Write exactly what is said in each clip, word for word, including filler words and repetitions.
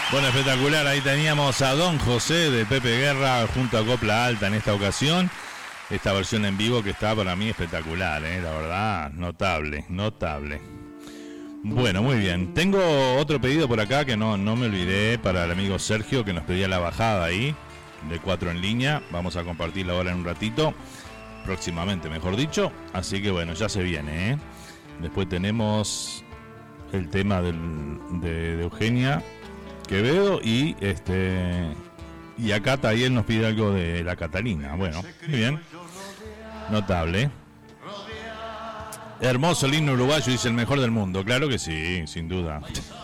Bueno, espectacular, ahí teníamos a Don José de Pepe Guerra junto a Copla Alta en esta ocasión. Esta versión en vivo que está para mí espectacular, ¿eh? La verdad, notable, notable. Bueno, muy bien. Tengo otro pedido por acá que no, no me olvidé, para el amigo Sergio, que nos pedía la bajada ahí, de cuatro en línea. Vamos a compartirla ahora en un ratito, próximamente mejor dicho. Así que bueno, ya se viene, ¿eh? Después tenemos el tema del, de, de Eugenia Quevedo y este y acá Tayel nos pide algo de la Catalina. Bueno, muy bien, notable. Hermoso el himno uruguayo, dice el mejor del mundo. Claro que sí, sin duda.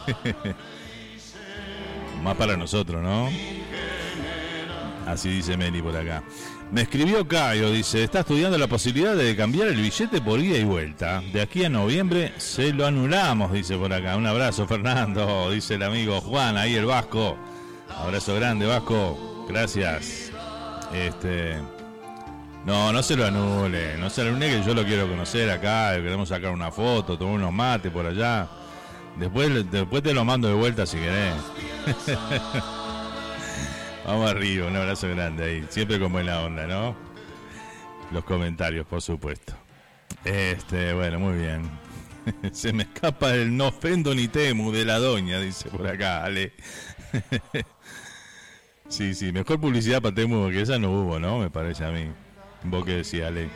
Más para nosotros, ¿no? Así dice Meli por acá. Me escribió Cayo, dice, está estudiando la posibilidad de cambiar el billete por ida y vuelta. De aquí a noviembre se lo anulamos, dice por acá. Un abrazo, Fernando, dice el amigo Juan, ahí el Vasco. Abrazo grande, Vasco. Gracias. Este... No, no se lo anule, no se lo anule, que yo lo quiero conocer acá, queremos sacar una foto, tomar unos mates por allá. Después, después te lo mando de vuelta si querés. Vamos arriba, un abrazo grande ahí, siempre con buena onda, ¿no? Los comentarios, por supuesto. Este, bueno, muy bien. Se me escapa el no ofendo ni temu de la doña, dice por acá, Ale. Sí, sí, mejor publicidad para temu que esa no hubo, ¿no? Me parece a mí. Vos que decías, Ale.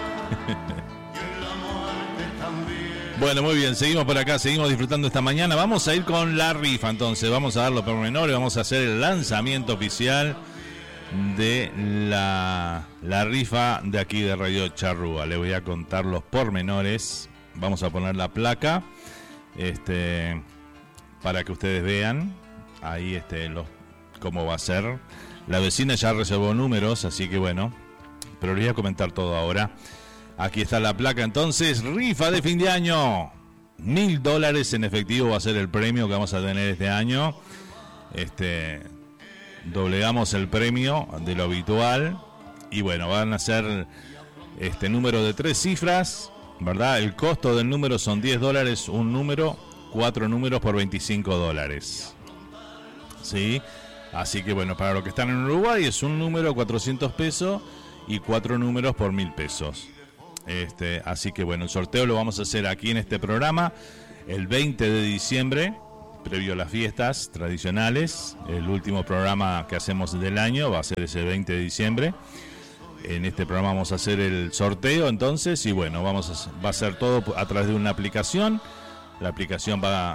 Bueno, muy bien, seguimos por acá, seguimos disfrutando esta mañana. Vamos a ir con la rifa, entonces, vamos a dar los pormenores, vamos a hacer el lanzamiento oficial de la, la rifa de aquí de Radio Charrúa. Le voy a contar los pormenores, vamos a poner la placa, este, para que ustedes vean ahí este, los, cómo va a ser. La vecina ya reservó números, así que bueno, pero les voy a comentar todo ahora. Aquí está la placa, entonces, rifa de fin de año. Mil dólares en efectivo va a ser el premio que vamos a tener este año. Este, doblegamos el premio de lo habitual. Y bueno, van a ser este número de tres cifras, ¿verdad? El costo del número son diez dólares, un número, cuatro números por veinticinco dólares. ¿Sí? Así que bueno, para los que están en Uruguay es un número, cuatrocientos pesos, y cuatro números por mil pesos. Este, así que bueno, el sorteo lo vamos a hacer aquí en este programa el veinte de diciembre, previo a las fiestas tradicionales. El último programa que hacemos del año va a ser ese veinte de diciembre. En este programa vamos a hacer el sorteo entonces, y bueno, vamos a, va a ser todo a través de una aplicación. La aplicación va a,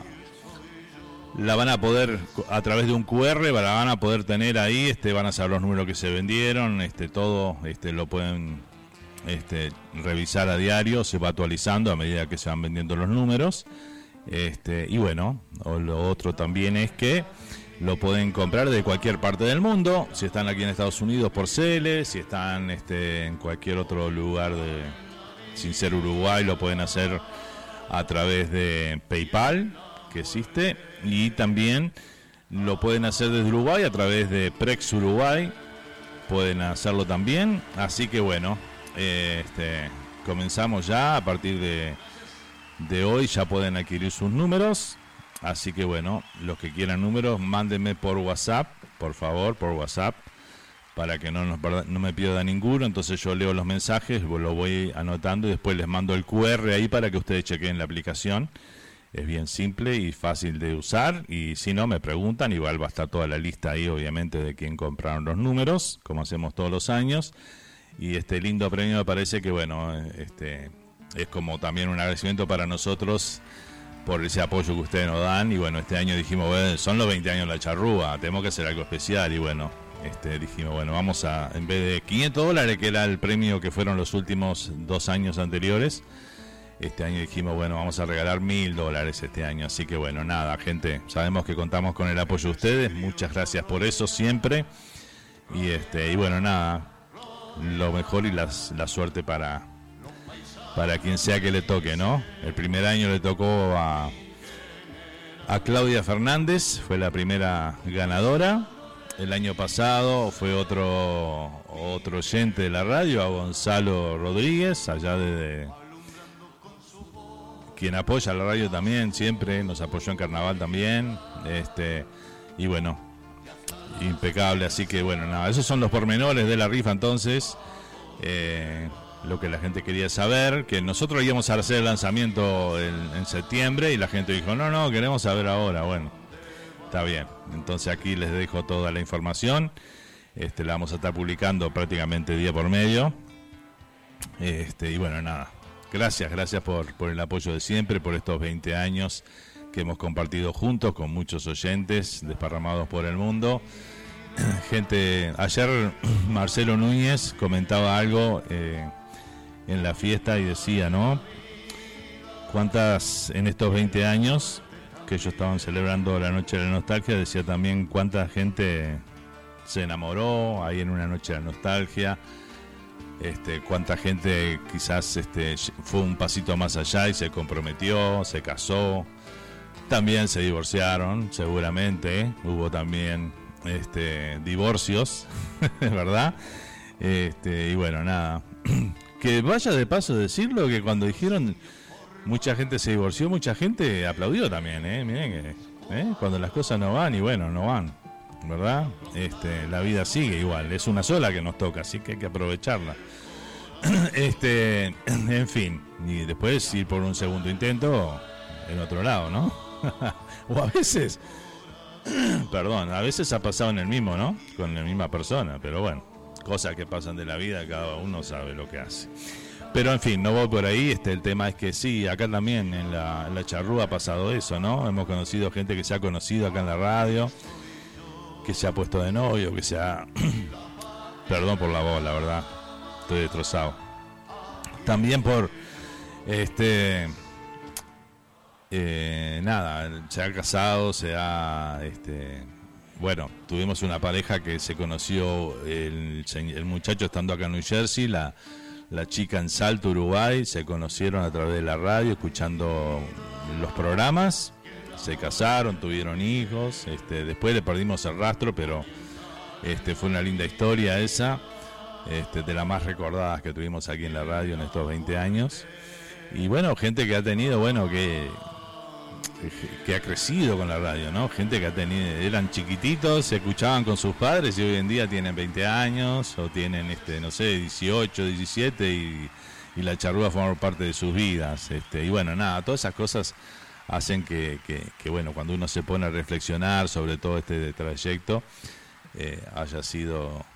la van a poder, a través de un cu erre, la van a poder tener ahí, este, van a saber los números que se vendieron, este, todo, este, lo pueden Este, revisar a diario, se va actualizando a medida que se van vendiendo los números. Este, y bueno, o lo otro también es que lo pueden comprar de cualquier parte del mundo. Si están aquí en Estados Unidos, por Cele, si están este, en cualquier otro lugar de, sin ser Uruguay, lo pueden hacer a través de PayPal, que existe, y también lo pueden hacer desde Uruguay a través de Prex Uruguay, pueden hacerlo también. Así que bueno, Este, comenzamos ya a partir de, de hoy, ya pueden adquirir sus números. Así que bueno, los que quieran números, mándenme por WhatsApp, por favor, por WhatsApp, para que no, nos, no me pierda ninguno. Entonces yo leo los mensajes, lo voy anotando y después les mando el cu erre ahí para que ustedes chequen la aplicación. Es bien simple y fácil de usar, y si no me preguntan, igual va a estar toda la lista ahí, obviamente, de quién compraron los números, como hacemos todos los años. Y este lindo premio me parece que bueno, este es como también un agradecimiento para nosotros por ese apoyo que ustedes nos dan. Y bueno, este año dijimos, bueno, son los veinte años de la Charrúa, tenemos que hacer algo especial. Y bueno, este dijimos, bueno, vamos a, en vez de quinientos dólares, que era el premio que fueron los últimos dos años anteriores, este año dijimos, bueno, vamos a regalar mil dólares este año. Así que bueno, nada, gente, sabemos que contamos con el apoyo de ustedes, muchas gracias por eso siempre. Y este y bueno, nada, lo mejor y la, la suerte para para quien sea que le toque, ¿no? El primer año le tocó a a Claudia Fernández, fue la primera ganadora. El año pasado fue otro otro oyente de la radio, a Gonzalo Rodríguez, allá de quien apoya a la radio también, siempre nos apoyó en Carnaval también. Este y bueno, impecable. Así que bueno, nada, esos son los pormenores de la rifa entonces. Eh, lo que la gente quería saber, que nosotros íbamos a hacer el lanzamiento en, en septiembre y la gente dijo, no, no, queremos saber ahora. Bueno, está bien, entonces aquí les dejo toda la información. Este, la vamos a estar publicando prácticamente día por medio. Este, y bueno, nada, gracias, gracias por, por el apoyo de siempre, por estos veinte años que hemos compartido juntos con muchos oyentes desparramados por el mundo. Gente, ayer Marcelo Núñez comentaba algo eh, en la fiesta y decía, ¿no? Cuántas, en estos veinte años que ellos estaban celebrando la Noche de la Nostalgia, decía también cuánta gente se enamoró ahí en una Noche de la Nostalgia, este, cuánta gente quizás este, fue un pasito más allá y se comprometió, se casó, también se divorciaron, seguramente, ¿eh? Hubo también este, divorcios, ¿verdad? Este, y bueno, nada, que vaya de paso decirlo que cuando dijeron mucha gente se divorció, mucha gente aplaudió también, ¿eh? Miren que ¿eh? Cuando las cosas no van y bueno, no van, ¿verdad? Este, la vida sigue igual, es una sola que nos toca, así que hay que aprovecharla. Este, en fin, y después ir por un segundo intento en otro lado, ¿no? O a veces, perdón, a veces ha pasado en el mismo, ¿no? Con la misma persona, pero bueno, cosas que pasan de la vida, cada uno sabe lo que hace. Pero en fin, no voy por ahí, este, el tema es que sí, acá también en la, en la charrúa ha pasado eso, ¿no? Hemos conocido gente que se ha conocido acá en la radio, que se ha puesto de novio, que se ha... Perdón por la voz, la verdad, estoy destrozado. También por, este... Eh, nada, se ha casado, se ha... Este, bueno, tuvimos una pareja que se conoció, el, el muchacho estando acá en New Jersey, la... la chica en Salto, Uruguay, se conocieron a través de la radio, escuchando los programas, se casaron, tuvieron hijos, este, después le perdimos el rastro, pero este, fue una linda historia esa, este, de las más recordadas que tuvimos aquí en la radio en estos veinte años. Y bueno, gente que ha tenido, bueno, que, que ha crecido con la radio, ¿no? Gente que ha tenido, eran chiquititos, se escuchaban con sus padres y hoy en día tienen veinte años o tienen, este, no sé, dieciocho, diecisiete y, y la charrúa forma parte de sus vidas. Este, y bueno, nada, todas esas cosas hacen que, que, que, bueno, cuando uno se pone a reflexionar sobre todo este trayecto, eh, haya sido